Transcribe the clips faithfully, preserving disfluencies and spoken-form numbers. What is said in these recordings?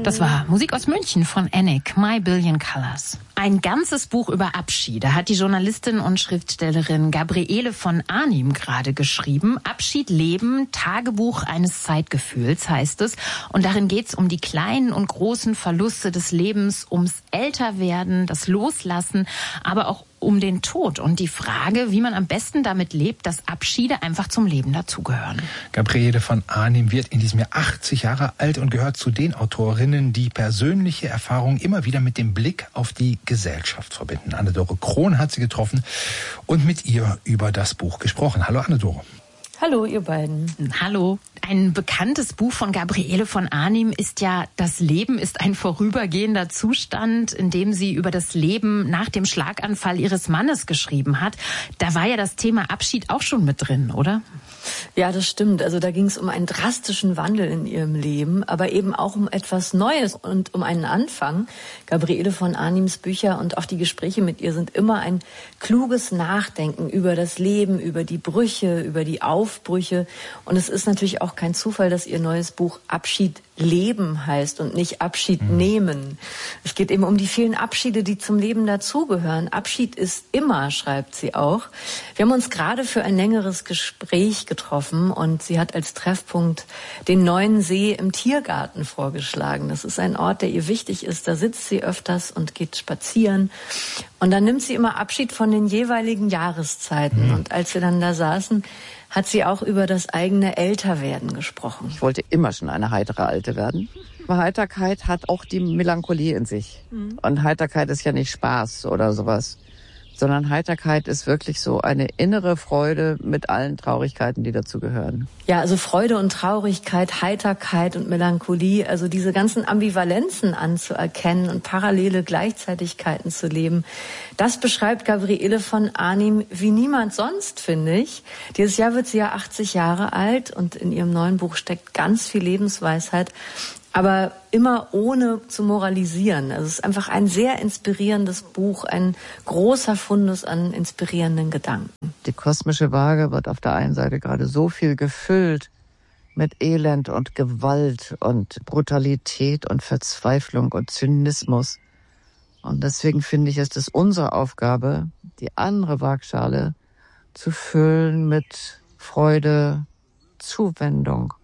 Das war Musik aus München von Enik, My Billion Colors. Ein ganzes Buch über Abschiede hat die Journalistin und Schriftstellerin Gabriele von Arnim gerade geschrieben. Abschied leben, Tagebuch eines Zeitgefühls heißt es. Und darin geht es um die kleinen und großen Verluste des Lebens, ums Älterwerden, das Loslassen, aber auch um den Tod und die Frage, wie man am besten damit lebt, dass Abschiede einfach zum Leben dazugehören. Gabriele von Arnim wird in diesem Jahr achtzig Jahre alt und gehört zu den Autorinnen, die persönliche Erfahrungen immer wieder mit dem Blick auf die Gesellschaft verbinden. Anne-Dore Krohn hat sie getroffen und mit ihr über das Buch gesprochen. Hallo Anne-Dore. Hallo, ihr beiden. Hallo. Ein bekanntes Buch von Gabriele von Arnim ist ja Das Leben ist ein vorübergehender Zustand, in dem sie über das Leben nach dem Schlaganfall ihres Mannes geschrieben hat. Da war ja das Thema Abschied auch schon mit drin, oder? Ja, das stimmt. Also da ging es um einen drastischen Wandel in ihrem Leben, aber eben auch um etwas Neues und um einen Anfang. Gabriele von Arnims Bücher und auch die Gespräche mit ihr sind immer ein kluges Nachdenken über das Leben, über die Brüche, über die Aufbrüche. Und es ist natürlich auch kein Zufall, dass ihr neues Buch Abschied leben heißt und nicht Abschied mhm. nehmen. Es geht eben um die vielen Abschiede, die zum Leben dazugehören. Abschied ist immer, schreibt sie auch. Wir haben uns gerade für ein längeres Gespräch getroffen und sie hat als Treffpunkt den Neuen See im Tiergarten vorgeschlagen. Das ist ein Ort, der ihr wichtig ist. Da sitzt sie öfters und geht spazieren. Und dann nimmt sie immer Abschied von den jeweiligen Jahreszeiten. Mhm. Und als wir dann da saßen, hat sie auch über das eigene Älterwerden gesprochen. Ich wollte immer schon eine heitere Alte werden. Aber Heiterkeit hat auch die Melancholie in sich. Mhm. Und Heiterkeit ist ja nicht Spaß oder sowas, sondern Heiterkeit ist wirklich so eine innere Freude mit allen Traurigkeiten, die dazu gehören. Ja, also Freude und Traurigkeit, Heiterkeit und Melancholie, also diese ganzen Ambivalenzen anzuerkennen und parallele Gleichzeitigkeiten zu leben, das beschreibt Gabriele von Arnim wie niemand sonst, finde ich. Dieses Jahr wird sie ja achtzig Jahre alt und in ihrem neuen Buch steckt ganz viel Lebensweisheit. Aber immer ohne zu moralisieren. Also es ist einfach ein sehr inspirierendes Buch, ein großer Fundus an inspirierenden Gedanken. Die kosmische Waage wird auf der einen Seite gerade so viel gefüllt mit Elend und Gewalt und Brutalität und Verzweiflung und Zynismus. Und deswegen finde ich, ist es unsere Aufgabe, die andere Waagschale zu füllen mit Freude, Zuwendung,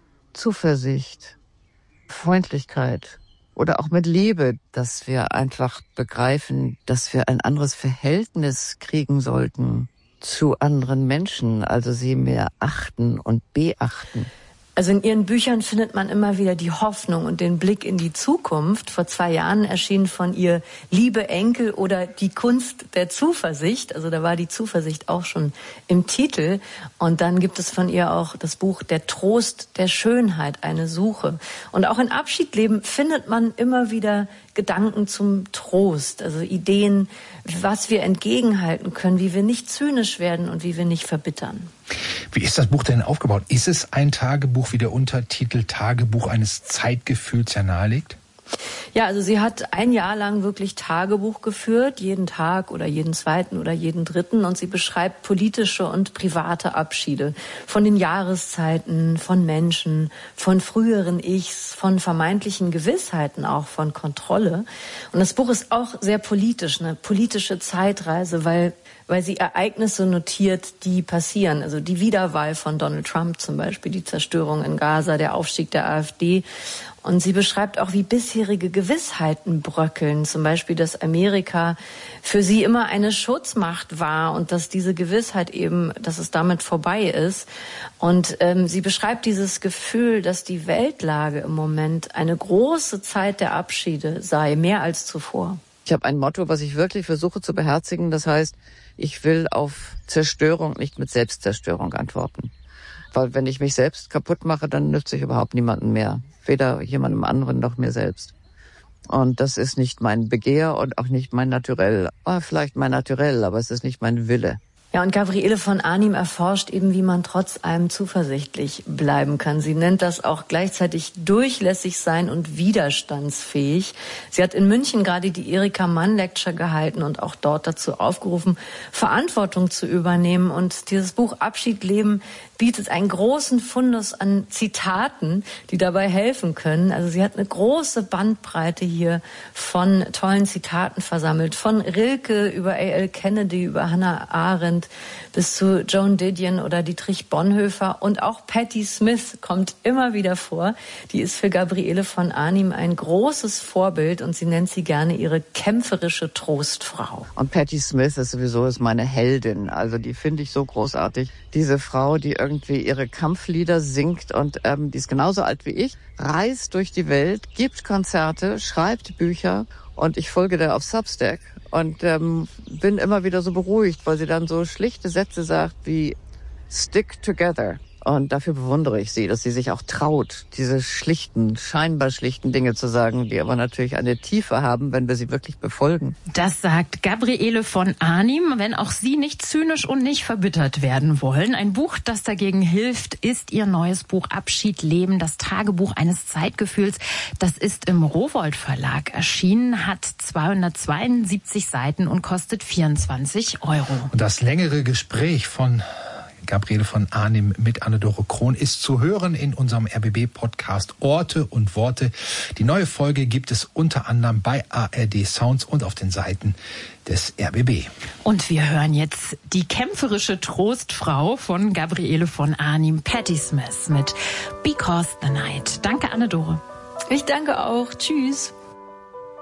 Zuversicht, Freundlichkeit oder auch mit Liebe, dass wir einfach begreifen, dass wir ein anderes Verhältnis kriegen sollten zu anderen Menschen, also sie mehr achten und beachten. Also in ihren Büchern findet man immer wieder die Hoffnung und den Blick in die Zukunft. Vor zwei Jahren erschien von ihr Liebe Enkel oder die Kunst der Zuversicht. Also da war die Zuversicht auch schon im Titel. Und dann gibt es von ihr auch das Buch Der Trost der Schönheit, eine Suche. Und auch in Abschiedleben findet man immer wieder Gedanken zum Trost, also Ideen, was wir entgegenhalten können, wie wir nicht zynisch werden und wie wir nicht verbittern. Wie ist das Buch denn aufgebaut? Ist es ein Tagebuch, wie der Untertitel Tagebuch eines Zeitgefühls ja nahelegt? Ja, also sie hat ein Jahr lang wirklich Tagebuch geführt, jeden Tag oder jeden zweiten oder jeden dritten. Und sie beschreibt politische und private Abschiede von den Jahreszeiten, von Menschen, von früheren Ichs, von vermeintlichen Gewissheiten, auch von Kontrolle. Und das Buch ist auch sehr politisch, eine politische Zeitreise, weil weil sie Ereignisse notiert, die passieren. Also die Wiederwahl von Donald Trump zum Beispiel, die Zerstörung in Gaza, der Aufstieg der AfD. Und sie beschreibt auch, wie bisherige Gewissheiten bröckeln. Zum Beispiel, dass Amerika für sie immer eine Schutzmacht war und dass diese Gewissheit eben, dass es damit vorbei ist. Und ähm, sie beschreibt dieses Gefühl, dass die Weltlage im Moment eine große Zeit der Abschiede sei, mehr als zuvor. Ich habe ein Motto, was ich wirklich versuche zu beherzigen. Das heißt, ich will auf Zerstörung nicht mit Selbstzerstörung antworten. Weil wenn ich mich selbst kaputt mache, dann nützt sich überhaupt niemandem mehr. Weder jemandem anderen noch mir selbst. Und das ist nicht mein Begehr und auch nicht mein Naturell. Oh, vielleicht mein Naturell, aber es ist nicht mein Wille. Ja, und Gabriele von Arnim erforscht eben, wie man trotz allem zuversichtlich bleiben kann. Sie nennt das auch gleichzeitig durchlässig sein und widerstandsfähig. Sie hat in München gerade die Erika Mann Lecture gehalten und auch dort dazu aufgerufen, Verantwortung zu übernehmen. Und dieses Buch Abschied leben bietet einen großen Fundus an Zitaten, die dabei helfen können. Also sie hat eine große Bandbreite hier von tollen Zitaten versammelt. Von Rilke über A L Kennedy, über Hannah Arendt bis zu Joan Didion oder Dietrich Bonhoeffer. Und auch Patti Smith kommt immer wieder vor. Die ist für Gabriele von Arnim ein großes Vorbild und sie nennt sie gerne ihre kämpferische Trostfrau. Und Patti Smith ist sowieso ist meine Heldin. Also die finde ich so großartig. Diese Frau, die irgendwie ihre Kampflieder singt und ähm, die ist genauso alt wie ich, reist durch die Welt, gibt Konzerte, schreibt Bücher und ich folge da auf Substack und ähm, bin immer wieder so beruhigt, weil sie dann so schlichte Sätze sagt wie Stick together. Und dafür bewundere ich sie, dass sie sich auch traut, diese schlichten, scheinbar schlichten Dinge zu sagen, die aber natürlich eine Tiefe haben, wenn wir sie wirklich befolgen. Das sagt Gabriele von Arnim, wenn auch Sie nicht zynisch und nicht verbittert werden wollen. Ein Buch, das dagegen hilft, ist Ihr neues Buch Abschied Leben, das Tagebuch eines Zeitgefühls. Das ist im Rowohlt Verlag erschienen, hat zweihundertzweiundsiebzig Seiten und kostet vierundzwanzig Euro. Und das längere Gespräch von Gabriele von Arnim mit Anne-Dore Krohn ist zu hören in unserem R B B-Podcast Orte und Worte. Die neue Folge gibt es unter anderem bei A R D Sounds und auf den Seiten des R B B. Und wir hören jetzt die kämpferische Trostfrau von Gabriele von Arnim, Patti Smith mit Because the Night. Danke, Anne-Dore. Ich danke auch. Tschüss.